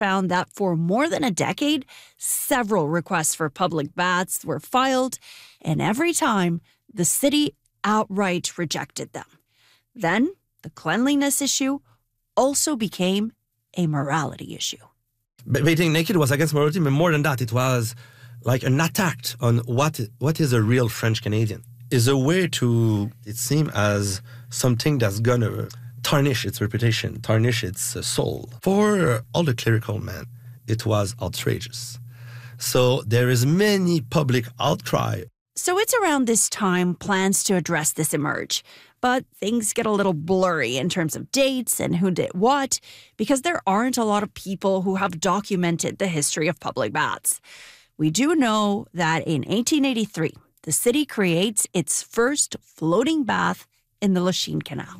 found that for more than a decade, several requests for public baths were filed, and every time, the city outright rejected them. Then, the cleanliness issue also became a morality issue. Bathing naked was against morality, but more than that, it was like an attack on what is a real French Canadian. Is a way to, it seemed as something that's gonna tarnish its reputation, tarnish its soul. For all the clerical men, it was outrageous. So there is many public outcry. So it's around this time plans to address this emerge. But things get a little blurry in terms of dates and who did what, because there aren't a lot of people who have documented the history of public baths. We do know that in 1883, the city creates its first floating bath in the Lachine Canal.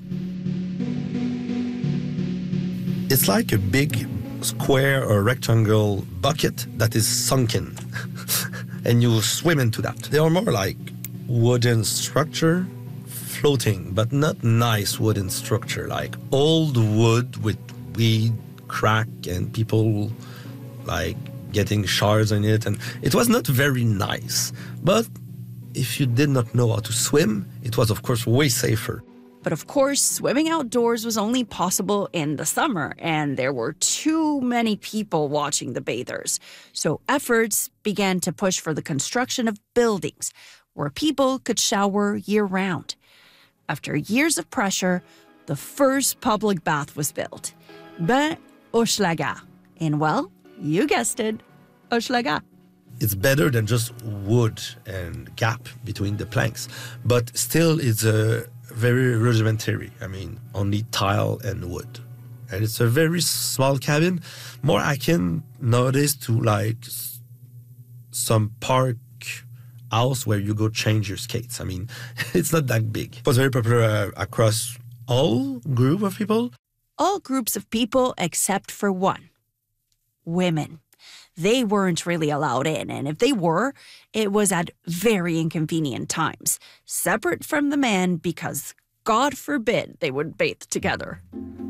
It's like a big square or rectangle bucket that is sunken, and you swim into that. They are more like wooden structure, floating, but not nice wooden structure, like old wood with weed, crack, and people like getting shards in it. And it was not very nice. But if you did not know how to swim, it was, of course, way safer. But of course, swimming outdoors was only possible in the summer, and there were too many people watching the bathers. So efforts began to push for the construction of buildings where people could shower year-round. After years of pressure, the first public bath was built. Bain Hochelaga. And well, you guessed it, Hochelaga. It's better than just wood and gap between the planks. But still, it's a very rudimentary. I mean, only tile and wood. And it's a very small cabin, more akin nowadays to like some park house where you go change your skates. I mean, it's not that big. It was very popular across all group of people. All groups of people except for one. Women. They weren't really allowed in, and if they were, it was at very inconvenient times, separate from the men because, God forbid, they would bathe together.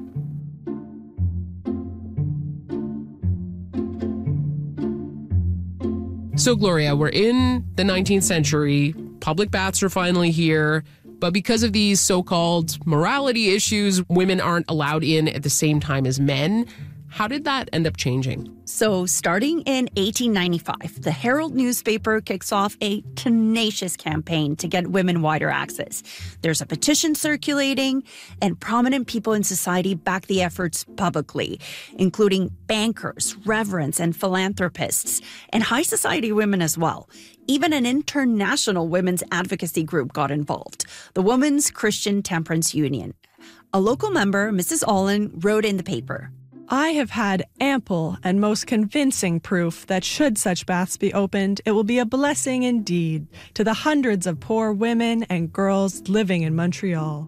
So, Gloria, we're in the 19th century. Public baths are finally here. But because of these so-called morality issues, women aren't allowed in at the same time as men. How did that end up changing? So, starting in 1895, the Herald newspaper kicks off a tenacious campaign to get women wider access. There's a petition circulating, and prominent people in society back the efforts publicly, including bankers, reverends, and philanthropists, and high society women as well. Even an international women's advocacy group got involved, the Women's Christian Temperance Union. A local member, Mrs. Allen, wrote in the paper, I have had ample and most convincing proof that should such baths be opened, it will be a blessing indeed to the hundreds of poor women and girls living in Montreal.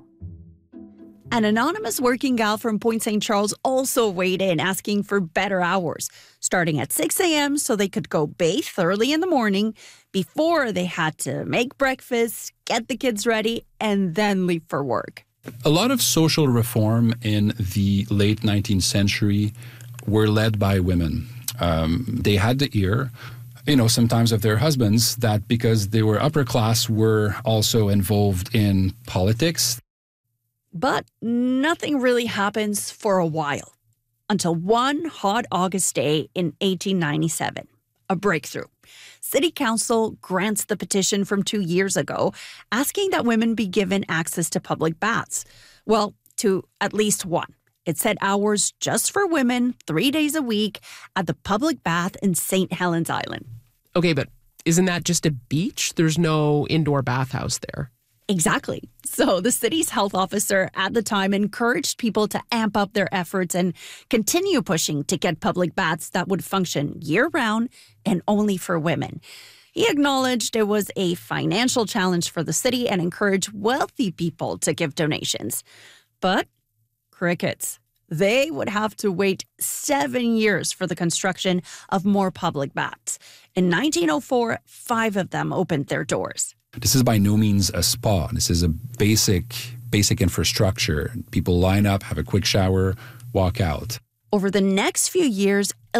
An anonymous working gal from Point St. Charles also weighed in, asking for better hours, starting at 6 a.m. so they could go bathe early in the morning before they had to make breakfast, get the kids ready, and then leave for work. A lot of social reform in the late 19th century were led by women. They had the ear, sometimes of their husbands, that because they were upper class were also involved in politics. But nothing really happens for a while, until one hot August day in 1897, a breakthrough. City Council grants the petition from 2 years ago, asking that women be given access to public baths. Well, to at least one. It set hours just for women 3 days a week at the public bath in St. Helens Island. Okay, but isn't that just a beach? There's no indoor bathhouse there. Exactly. So the city's health officer at the time encouraged people to amp up their efforts and continue pushing to get public baths that would function year-round and only for women. He acknowledged it was a financial challenge for the city and encouraged wealthy people to give donations. But crickets. They would have to wait 7 years for the construction of more public baths. In 1904, 5 of them opened their doors. This is by no means a spa. This is a basic infrastructure. People line up, have a quick shower, walk out. Over the next few years,